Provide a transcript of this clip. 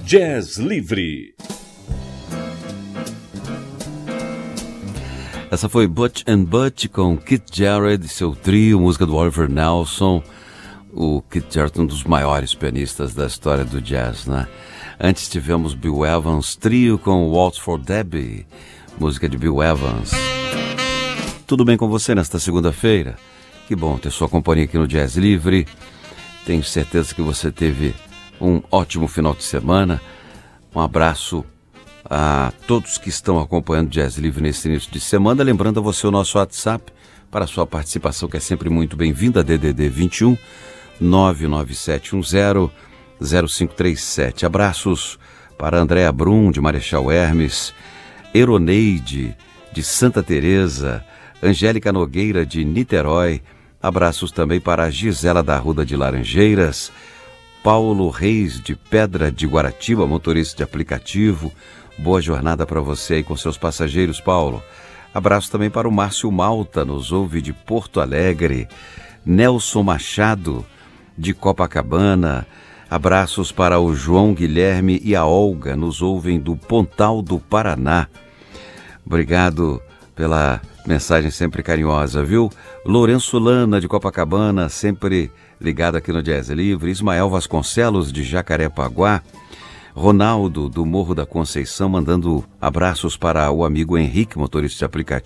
Jazz Livre. Essa foi Butch and Butch com Keith Jarrett e seu trio, música do Oliver Nelson. O Keith Jarrett, um dos maiores pianistas da história do jazz, né? Antes tivemos Bill Evans, trio com Waltz for Debbie, música de Bill Evans. Tudo bem com você nesta segunda-feira? Que bom ter sua companhia aqui no Jazz Livre. Tenho certeza que você teve um ótimo final de semana. Um abraço a todos que estão acompanhando o Jazz Livre nesse início de semana. Lembrando a você o nosso WhatsApp para a sua participação, que é sempre muito bem-vinda, DDD 21 99710 0537. Abraços para Andréa Brum, de Marechal Hermes, Eroneide, de Santa Teresa, Angélica Nogueira, de Niterói. Abraços também para a Gisela da Arruda, de Laranjeiras, Paulo Reis, de Pedra de Guaratiba, motorista de aplicativo. Boa jornada para você aí com seus passageiros, Paulo. Abraço também para o Márcio Malta, nos ouve de Porto Alegre. Nelson Machado, de Copacabana. Abraços para o João Guilherme e a Olga, nos ouvem do Pontal do Paraná. Obrigado pela mensagem sempre carinhosa, viu? Lourenço Lana, de Copacabana, sempre ligado aqui no Jazz Livre. Ismael Vasconcelos, de Jacarepaguá. Ronaldo, do Morro da Conceição, mandando abraços para o amigo Henrique, motorista de aplicativo.